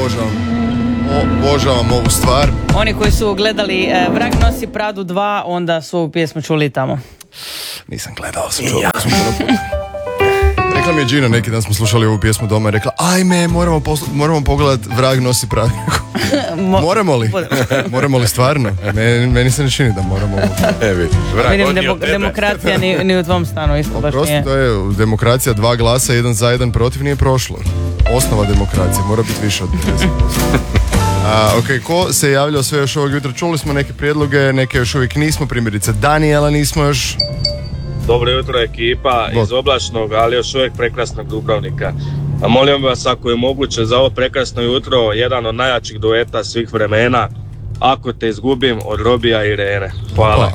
Obožavam ovu stvar. Oni koji su gledali Vrag nosi Pradu 2, onda su ovu pjesmu čuli tamo. Nisam gledao, sam čuo. Rekla mi je Gina, neki dan smo slušali ovu pjesmu doma i rekla, ajme, moramo pogledat Vrag nosi Pradu. Moramo li? Moramo li stvarno? Meni se ne čini da moramo. Vidim, demokracija ni u tvom stanu isto baš nije. To je demokracija, 2 glasa, 1 za 1 protiv, nije prošlo. Osnova demokracije, mora biti više od 50%. Ok, ko se javljao sve još ovog jutra? Čuli smo neke prijedloge, neke još uvijek nismo, primjerice Danijela nismo još. Dobro jutro ekipa iz Oblačnog, ali još uvijek prekrasnog Dubrovnika. A molim vas, ako je moguće za ovo prekrasno jutro, jedan od najjačih dueta svih vremena, Ako te izgubim, od Robija i Irene. Hvala.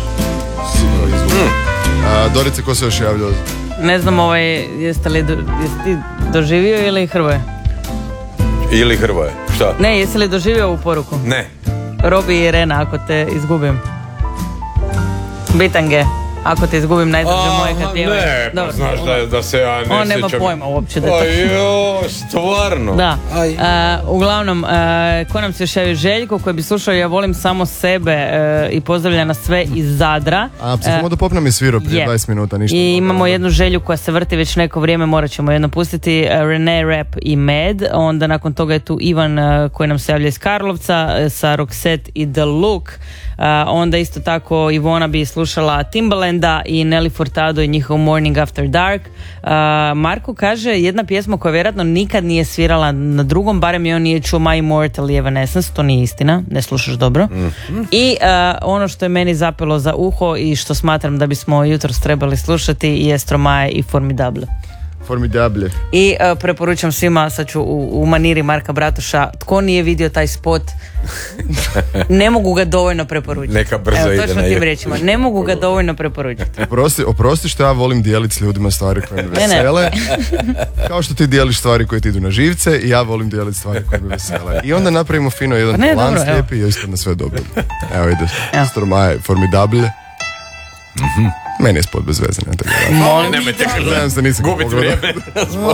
Dorice, ko se još javljao? Ne znam, jesi ti doživio ili Hrvoje? Ili Hrvoje, šta? Ne, jesi li doživio ovu poruku? Ne. Robi i Irena, ako te izgubim. Bitange. Ako te izgubim, najdraže moje kad pjevaš. Ne, pa znaš da se ja ne sjećam. On nema pojma uopće da to... Stvarno. Da. Uglavnom, ko nam se još javio? Željko, koji bi slušao Ja volim samo sebe i pozdravlja na sve iz Zadra. Samo da popnam je svirao prije 20 minuta, ništa. I imamo jednu želju koja se vrti već neko vrijeme, morat ćemo jedno pustiti, Renee Rap i Med. Onda nakon toga je tu Ivan koji nam se javlja iz Karlovca sa Roxette i The Look. Onda isto tako Ivona bi slušala Timbalanda i Nelly Furtado i njihov Morning After Dark. Marko kaže jedna pjesma koja vjerojatno nikad nije svirala na drugom, barem je on nije čuo My Immortal i Evanescence, to nije istina, ne slušaš dobro. I ono što je meni zapelo za uho i što smatram da bismo jutros trebali slušati je Stromae i Formidable. I preporučam svima, sad ću u maniri Marka Bratuša, tko nije vidio taj spot, ne mogu ga dovoljno preporučiti. Neka brzo ide točno tim rečima, ne mogu ga dovoljno preporučiti. Oprosti što ja volim dijeliti s ljudima stvari koje me vesele. Kao što ti dijeliš stvari koje ti idu na živce i ja volim dijeliti stvari koje me vesele. I onda napravimo fino jedan plan slijepi i isto na sve dobro. Evo ide Stromae, Formidable. Meni je spod bez veze. Nemojte gubiti vrijeme.